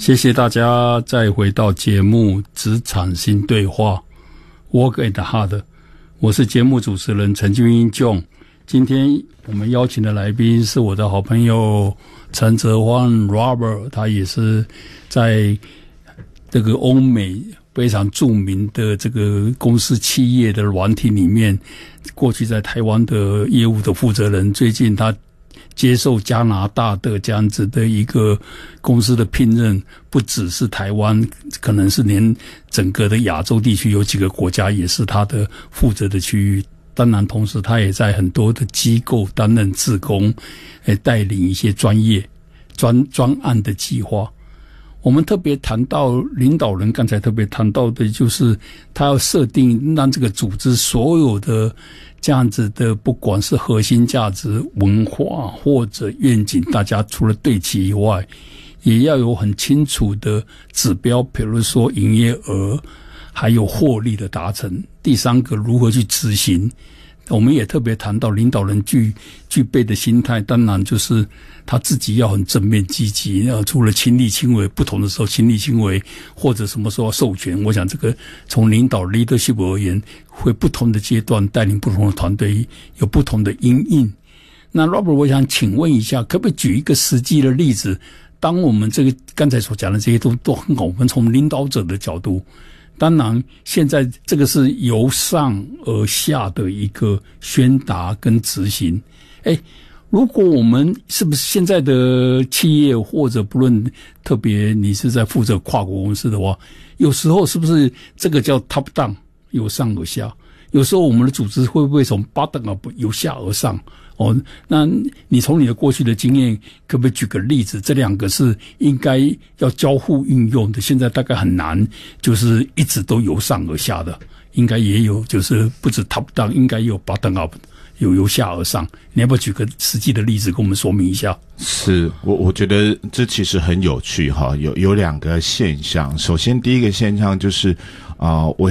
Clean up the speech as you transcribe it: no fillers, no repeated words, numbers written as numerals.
谢谢大家再回到节目职场新对话 Work at Hard， 我是节目主持人陈俊英 John。 今天我们邀请的来宾是我的好朋友陈泽焕 Robert， 他也是在这个欧美非常著名的这个公司企业的软体里面，过去在台湾的业务的负责人，最近他接受加拿大的这样子的一个公司的聘任，不只是台湾，可能是连整个的亚洲地区有几个国家也是他的负责的区域。当然同时他也在很多的机构担任志工，带领一些专案的计划。我们特别谈到领导人，刚才特别谈到的就是他要设定让这个组织所有的这样子的，不管是核心价值、文化或者愿景，大家除了对齐以外，也要有很清楚的指标，比如说营业额还有获利的达成。第三个，如何去执行。我们也特别谈到领导人具备的心态，当然就是他自己要很正面积极，除了亲力亲为，不同的时候亲力亲为，或者什么时候授权。我想这个从领导 leadership 而言，会不同的阶段带领不同的团队有不同的因应。那 Robert， 我想请问一下，可不可以举一个实际的例子？当我们这个刚才所讲的这些都很好，我们从领导者的角度，当然现在这个是由上而下的一个宣达跟执行。如果我们是不是现在的企业，或者不论特别你是在负责跨国公司的话，有时候是不是这个叫 top down， 由上而下？有时候我们的组织会不会从 bottom up 由下而上？那你从你的过去的经验，可不可以举个例子？这两个是应该要交互运用的，现在大概很难，就是一直都由上而下的，应该也有，就是不止 top down， 应该也有 bottom up， 有由下而上。你要不要举个实际的例子跟我们说明一下？ 是，我觉得这其实很有趣哈，有两个现象。首先第一个现象就是我